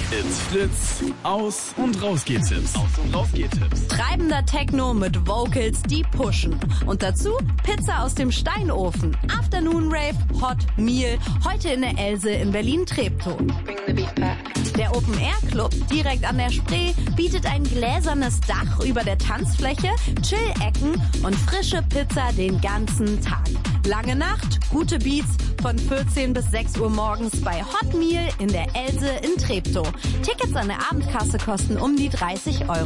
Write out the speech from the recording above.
It's Fritz. Aus- und Rausgehtipps. Treibender Techno mit Vocals, die pushen. Und dazu Pizza aus dem Steinofen. Afternoon Rave, Hot Meal. Heute in der Else in Berlin-Treptow. Der Open-Air-Club direkt an der Spree bietet ein gläsernes Dach über der Tanzfläche, Chill-Ecken und frische Pizza den ganzen Tag. Lange Nacht, gute Beats von 14 bis 6 Uhr morgens bei Hot Meal in der Else in Treptow. Tickets an der Abendkasse kosten um die 30 €.